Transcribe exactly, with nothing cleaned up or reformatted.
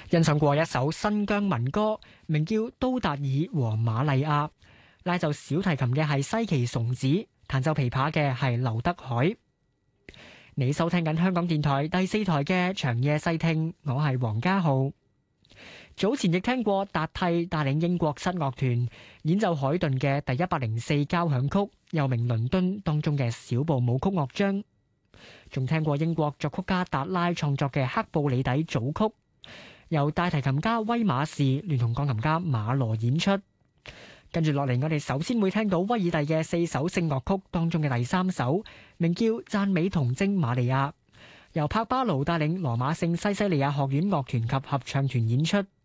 欣賞過一首新疆民歌，名叫《都達爾和瑪麗亞》。拉奏小提琴嘅係西崎崇子，彈奏琵琶嘅係劉德海。你收聽緊香港電台第四台嘅長夜細聽，我係黃家浩。早前亦聽過達替帶領英國室樂團演奏海頓嘅第一百零四交響曲，又名倫敦當中嘅小步舞曲樂章。仲聽過英國作曲家達拉創作嘅克布里底組曲，由大提琴家威馬士聯同鋼琴家馬羅演出。跟住落嚟，我哋首先會聽到威爾第嘅四首聖樂曲當中嘅第三首，名叫《讚美童貞瑪利亞》，由柏巴盧帶領羅馬聖西西利亞學院樂團及合唱團演出。